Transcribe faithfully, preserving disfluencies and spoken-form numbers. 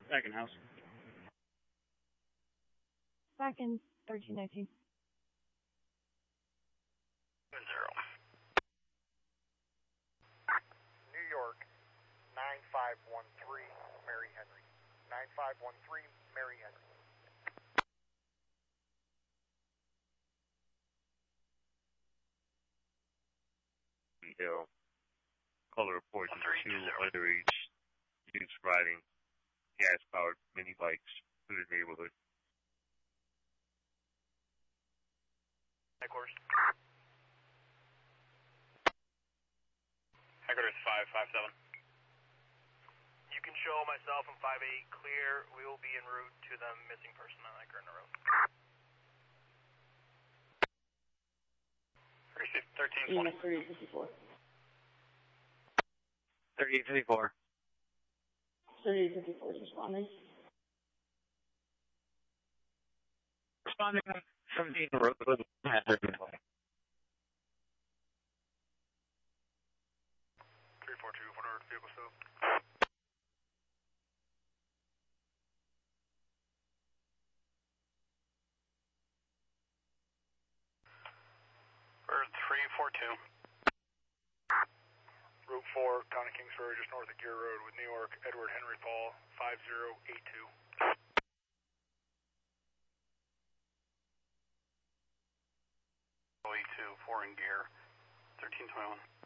Second house. Back in thirteen nineteen. Zero. New York, nine five one three, Mary Henry. nine five one three, Mary Henry. Hill. Color reports of two underage youths riding gas-powered mini bikes through the neighborhood. Headquarters. Headquarters five five seven. You can show myself and five eight clear. We will be en route to the missing person on that current road. thirteen twenty. thirty fifty-four. thirty-eight fifty-four. thirty fifty-four is responding. Responding from the road with hazard. three four two, one hundred vehicle stop. Bird three four two. Route four, Town of Kingsbury, just north of Gear Road with New York, Edward Henry Paul, five zero eight two. eight two, four in gear, thirteen twenty-one.